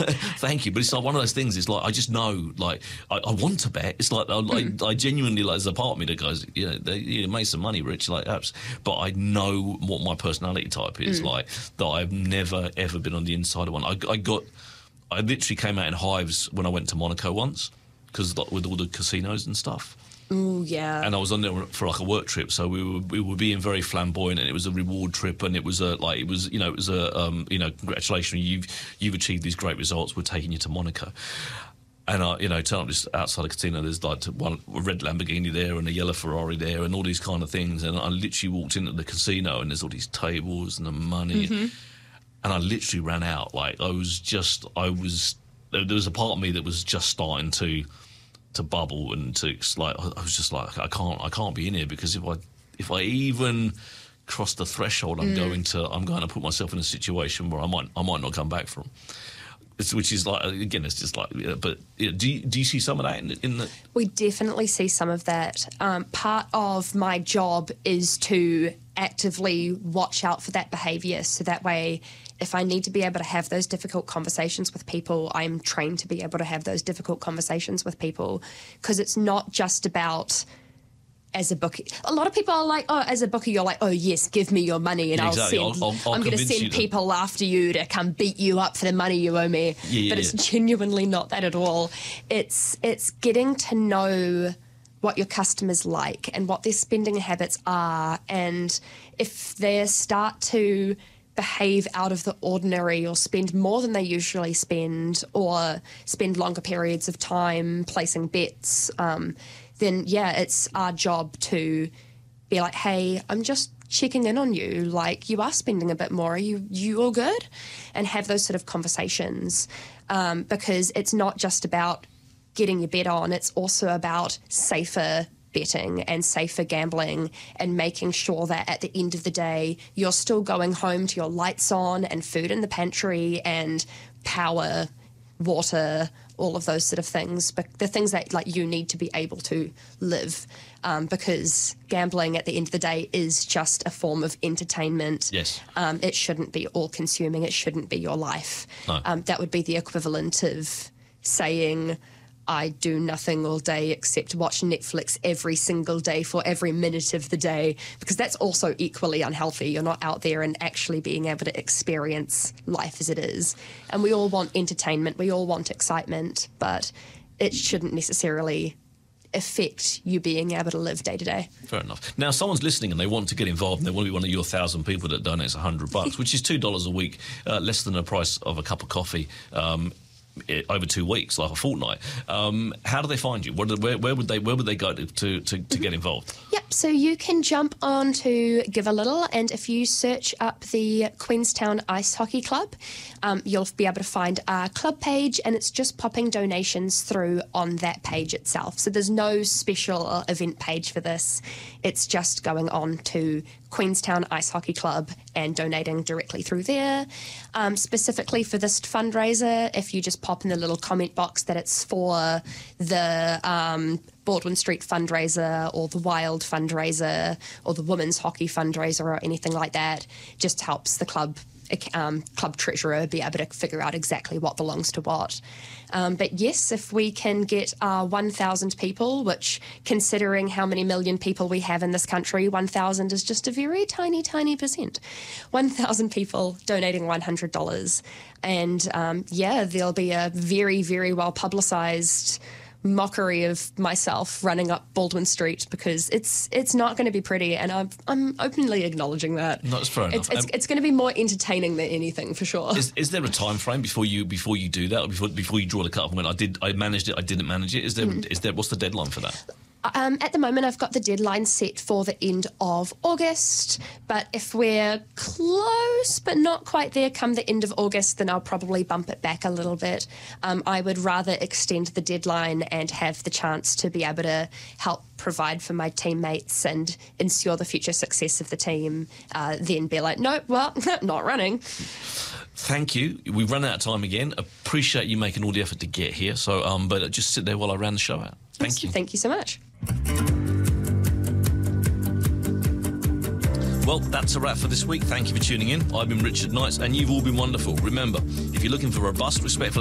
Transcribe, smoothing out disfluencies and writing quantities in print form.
Thank you. But it's like one of those things. It's like I just know, like I want to bet. It's like I genuinely, like, there's a part of me that goes, you make some money, Rich, like apps. But I know what my personality type is like. That I've never ever been on the inside of one. I literally came out in hives when I went to Monaco once, because with all the casinos and stuff. Ooh, yeah. And I was on there for like a work trip, so we were being very flamboyant, and it was a reward trip, and it was congratulations, you've achieved these great results. We're taking you to Monaco. And I, turn up just outside the casino. There's like a red Lamborghini there and a yellow Ferrari there, and all these kind of things. And I literally walked into the casino, and there's all these tables and the money. And I literally ran out. Like there was a part of me that was just starting to bubble, and I was just like, I can't be in here, because if I even cross the threshold, I'm going to put myself in a situation where I might not come back from. Which is like, again, it's just like, but do you see some of that in the? We definitely see some of that. Part of my job is to actively watch out for that behaviour, so that way, if I need to be able to have those difficult conversations with people, I'm trained to be able to have those difficult conversations with people, because it's not just about. As a bookie, a lot of people are like, oh, as a bookie, you're like, oh, yes, give me your money, and I'm going to send people after you to come beat you up for the money you owe me. But it's genuinely not that at all. It's getting to know what your customers like and what their spending habits are, and if they start to behave out of the ordinary, or spend more than they usually spend, or spend longer periods of time placing bets, then, it's our job to be like, hey, I'm just checking in on you. Like, you are spending a bit more. Are you all good? And have those sort of conversations, because it's not just about getting your bet on. It's also about safer betting and safer gambling, and making sure that at the end of the day, you're still going home to your lights on and food in the pantry and power, water, all of those sort of things, but the things that like you need to be able to live, because gambling at the end of the day is just a form of entertainment. Yes. It shouldn't be all consuming. It shouldn't be your life. No. That would be the equivalent of saying, I do nothing all day except watch Netflix every single day for every minute of the day, because that's also equally unhealthy. You're not out there and actually being able to experience life as it is. And we all want entertainment, we all want excitement, but it shouldn't necessarily affect you being able to live day to day. Fair enough. Now, someone's listening and they want to get involved, and they want to be one of your 1,000 people that donates $100, which is $2 a week, less than the price of a cup of coffee. Over 2 weeks, like a fortnight. How do they find you? Where would they go to get involved? Yep, so you can jump on to Give a Little, and if you search up the Queenstown Ice Hockey Club, you'll be able to find our club page, and it's just popping donations through on that page itself. So there's no special event page for this. It's just going on to Queenstown Ice Hockey Club and donating directly through there. Specifically for this fundraiser, if you just pop in the little comment box that it's for the Baldwin Street fundraiser, or the Wild fundraiser, or the Women's Hockey fundraiser, or anything like that, just helps the club treasurer be able to figure out exactly what belongs to what. But yes, if we can get 1,000 people, which, considering how many million people we have in this country, 1,000 is just a very tiny, tiny percent. 1,000 people donating $100. And there'll be a very, very well publicised mockery of myself running up Baldwin Street, because it's not going to be pretty, and I'm openly acknowledging that. No, it's fair enough. It's going to be more entertaining than anything, for sure. Is there a time frame before you do that, or before you draw the cut off? When I managed it, I didn't manage it. Is there what's the deadline for that? At the moment, I've got the deadline set for the end of August, but if we're close but not quite there come the end of August, then I'll probably bump it back a little bit. I would rather extend the deadline and have the chance to be able to help provide for my teammates and ensure the future success of the team, then be like, no, well, not running. Thank you. We've run out of time again. Appreciate you making all the effort to get here. So, but just sit there while I ran the show out. Thank you. Thank you so much. Well, that's a wrap for this week. Thank you for tuning in. I've been Richard Knights, and you've all been wonderful. Remember, if you're looking for robust, respectful